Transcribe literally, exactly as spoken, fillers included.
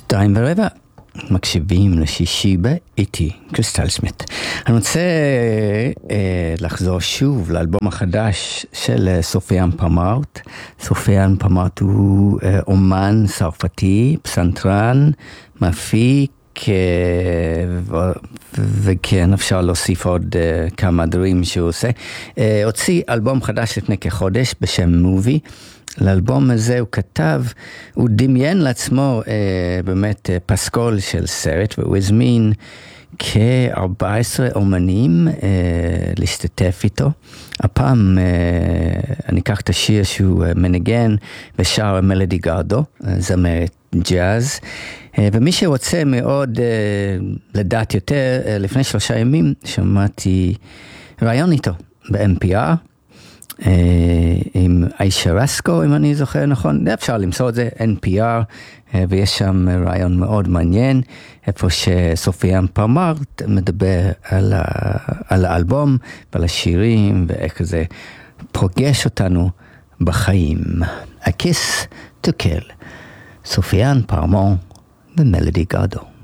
שתיים ורבע, מקשיבים לשישי באיתי, קריסטל סמית. אני רוצה אה, לחזור שוב לאלבום החדש של אה, סופיאן פמארט. סופיאן פמארט הוא אה, אומן צרפתי, פסנתרן, מפיק, אה, ו- וכן, אפשר להוסיף עוד אה, כמה דברים שהוא עושה. אה, הוציא אלבום חדש לפני כחודש בשם מובי. לאלבום הזה הוא כתב, הוא דמיין לעצמו אה, באמת אה, פסקול של סרט, והוא הזמין כ-ארבעה עשר אומנים אה, להשתתף איתו. הפעם אה, אני אקח את השיר שהוא אה, מנגן ושר מלודי גארדו, זמרת ג'אז, אה, ומי שרוצה מאוד אה, לדעת יותר, אה, לפני שלושה ימים שמעתי רעיון איתו ב-אם פי אר, עם איישה רסקו, אם אני זוכר נכון, אפשר למצוא את זה, אן פי אר, ויש שם רעיון מאוד מעניין, איפה שסופיאן פמארט מדבר על, ה, על האלבום ועל השירים, ואיך זה פוגש אותנו בחיים. A Kiss to Kill, סופיאן פמארט ומלודי גארדו.